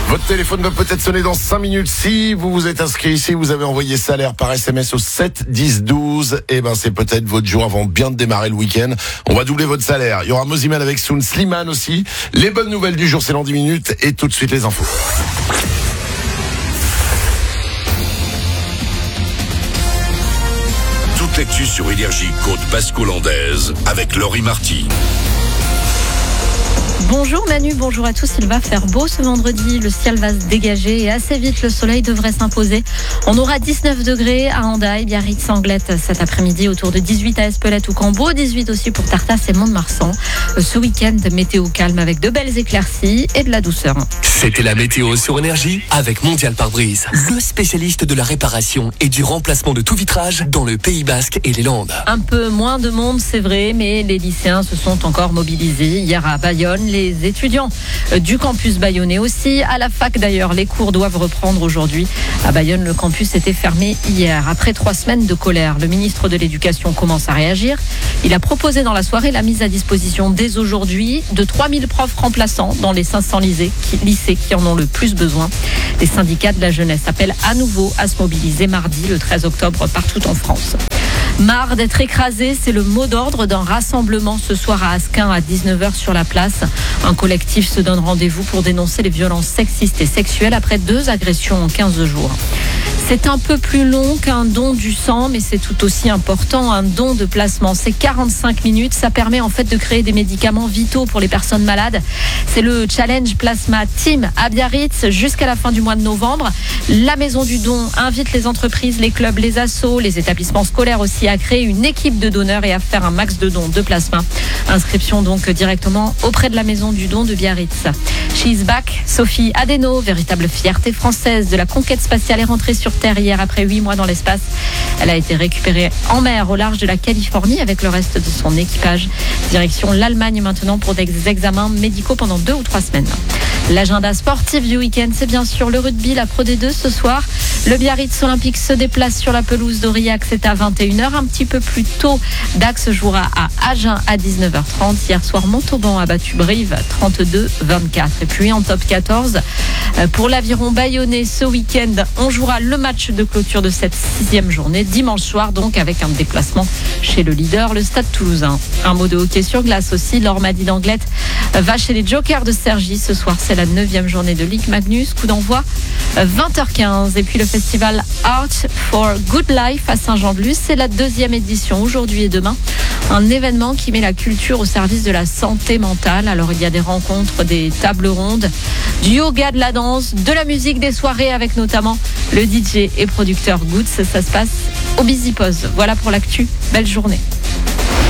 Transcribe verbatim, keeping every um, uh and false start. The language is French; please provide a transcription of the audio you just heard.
Votre téléphone va peut-être sonner dans cinq minutes. Si vous vous êtes inscrit ici, vous avez envoyé salaire par S M S au sept dix douze. Et ben, c'est peut-être votre jour avant bien de démarrer le week-end. On va doubler votre salaire. Il y aura Mosiman avec Soun, Slimane aussi. Les bonnes nouvelles du jour, c'est dans dix minutes. Et tout de suite, les infos. Toute l'actu sur Énergie Côte Basque-Hollandaise avec Laurie Marty. Bonjour Manu, bonjour à tous. Il va faire beau ce vendredi. Le ciel va se dégager et assez vite le soleil devrait s'imposer. On aura dix-neuf degrés à Hendaye, Biarritz, Anglette cet après-midi, autour de dix-huit à Espelette ou Cambo, dix-huit aussi pour Tartas et Mont-de-Marsan. Ce week-end, météo calme avec de belles éclaircies et de la douceur. C'était la météo sur Énergie avec Mondial Pare-Brise, le spécialiste de la réparation et du remplacement de tout vitrage dans le Pays Basque et les Landes. Un peu moins de monde, c'est vrai, mais les lycéens se sont encore mobilisés hier à Bayonne. Les étudiants du campus bayonnais aussi. À la fac d'ailleurs, les cours doivent reprendre aujourd'hui. À Bayonne, le campus était fermé hier. Après trois semaines de colère, le ministre de l'Éducation commence à réagir. Il a proposé dans la soirée la mise à disposition dès aujourd'hui de trois mille profs remplaçants dans les cinq cents lycées qui, lycées qui en ont le plus besoin. Les syndicats de la jeunesse appellent à nouveau à se mobiliser mardi, le treize octobre, partout en France. Marre d'être écrasé, c'est le mot d'ordre d'un rassemblement ce soir à Asquin à dix-neuf heures sur la place. Un collectif se donne rendez-vous pour dénoncer les violences sexistes et sexuelles après deux agressions en quinze jours. C'est un peu plus long qu'un don du sang, mais c'est tout aussi important, un don de plasma. C'est quarante-cinq minutes, ça permet en fait de créer des médicaments vitaux pour les personnes malades. C'est le Challenge Plasma Team à Biarritz jusqu'à la fin du mois de novembre. La Maison du Don invite les entreprises, les clubs, les assos, les établissements scolaires aussi à créer une équipe de donneurs et à faire un max de dons de plasma. Inscription donc directement auprès de la Maison du Don de Biarritz. She's back, Sophie Adeno, véritable fierté française de la conquête spatiale, est rentrée sur Terre hier après huit mois dans l'espace. Elle a été récupérée en mer au large de la Californie avec le reste de son équipage. Direction l'Allemagne maintenant pour des examens médicaux pendant deux ou trois semaines. L'agenda sportif du week-end, c'est bien sûr le rugby, la Pro D deux ce soir. Le Biarritz Olympique se déplace sur la pelouse d'Aurillac, c'est à vingt et une heures. Un petit peu plus tôt, Dax jouera à Agen à dix-neuf heures trente. Hier soir, Montauban a battu Brive trente-deux vingt-quatre. Et puis en top quatorze, pour l'Aviron bayonnais, ce week-end, on jouera le match de clôture de cette sixième journée. Dimanche soir, donc, avec un déplacement chez le leader, le Stade Toulousain. Un mot de hockey sur glace aussi. L'Ormadi d'Anglette va chez les Jokers de Cergy. Ce soir, c'est la neuvième journée de Ligue Magnus. Coup d'envoi vingt heures quinze. Et puis le festival Art for Good Life à Saint-Jean-de-Luz, c'est la deuxième édition aujourd'hui et demain. Un événement qui met la culture au service de la santé mentale. Alors il y a des rencontres, des tables rondes, du yoga, de la danse, de la musique, des soirées avec notamment le D J et producteur Goods. Ça se passe au Busy Pose. Voilà pour l'actu. Belle journée.